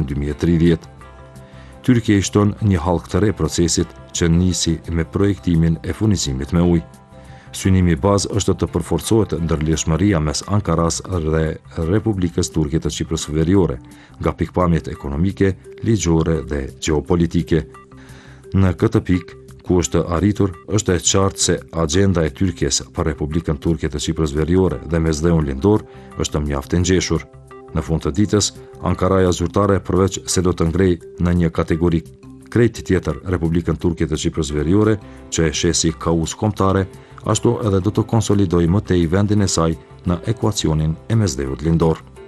2030. Tyrkia i shton një halk të re procesit që nisi me projektimin e furnizimit me ujë. Synimi bazë është të përforcohet ndërlidhshmëria mes Ankaras dhe Republikës Turke të Çipros Veriore, nga pikpamjet ekonomike, ligjore dhe gjeopolitike. Në këtë pikë, ku është arritur, është e qartë se agenda e Tyrkisë për Republikën Turke të Çipros Veriore dhe mesdheun lindor është mjaft e ngjeshur. Në fund të ditës, Ankaraja zyrtare përveç se do të ngrejë në një kategori krejt tjetër Republikën Turke të Çipros Veriore, që e shesi kaos kombëtare, ashtu edhe do të konsolidojë më tej vendin e saj në ekuacionin e mesdheut lindor.